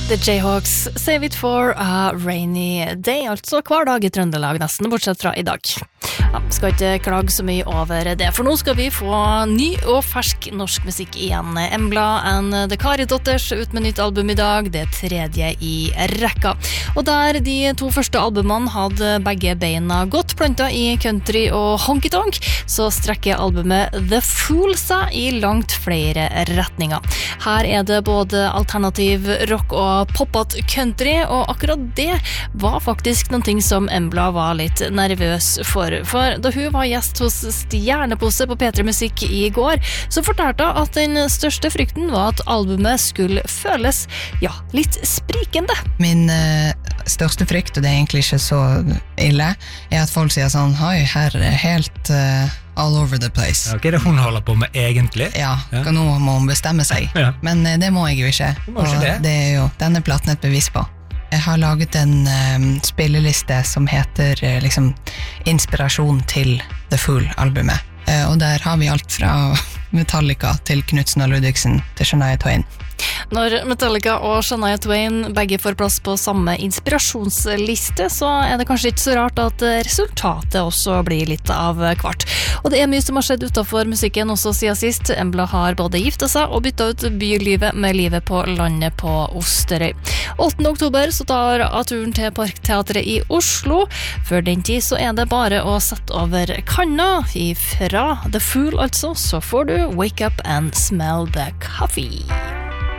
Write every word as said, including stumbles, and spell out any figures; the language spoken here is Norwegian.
The Jayhawks, Save It For a Rainy Day, altså hver dag I Trøndelag nesten, bortsett fra I dag. Ja, skal ikke klage så mye over det, for nå skal vi få ny og fersk norsk musikk igjen. Embla and The Karidotters ut med nytt album I dag, det tredje I rekka. Og der de to første albumene hadde begge beina godt plantet I country og honky-tonk, så strekker albumet The Fool seg I langt flere retninger. Her er det både alternativ rock og poppet country, og akkurat det var faktisk noe som Embla var litt nervøs for. For da hun var gjest hos Stjernepose på P tre Musikk I går, så fortalte hun at den største frykten var at albumet skulle føles, ja, litt sprikende. Min uh, største frykt, og det er egentlig ikke så ille, er at folk sier sånn, hei, her er helt uh, all over the place. Ja, hva er det hun holder på med egentlig? Ja, ja. Nå må hun bestemme seg. Ja. Men uh, det må jeg jo ikke. Du må ikke det. Og det er jo denne platen et bevis på. Jeg har laget en um, spilleliste som heter uh, liksom Inspirasjon til The Fool-albumet. Uh, og der har vi alt fra Metallica til Knudsen og Ludvigsen til Shania Twain. Når Metallica og Shania Twain begge får plass på samme inspirasjonsliste, så er det kanskje ikke så rart at resultatet også blir litt av hvert. Og det er mye som har skjedd utenfor musikken også siden sist. Embla har både giftet seg og byttet ut bylivet med livet på landet på Osterøy. åttende oktober så tar jeg turen til Parkteatret I Oslo. Før den tid så er det bare å sette over kanna ifra The Fool altså, så får du Wake Up and Smell the Coffee.